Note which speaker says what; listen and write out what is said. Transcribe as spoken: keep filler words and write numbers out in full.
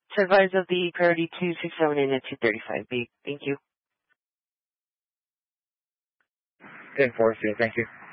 Speaker 1: So advise of the priority two six seven and two thirty-five B. Thank you.
Speaker 2: ten four zero, thank you.